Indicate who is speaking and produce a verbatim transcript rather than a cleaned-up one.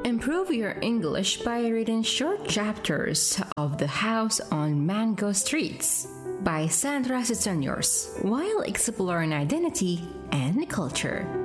Speaker 1: Improve your English by reading short chapters of The House on Mango Streets by Sandra Sitsonios while exploring identity and culture.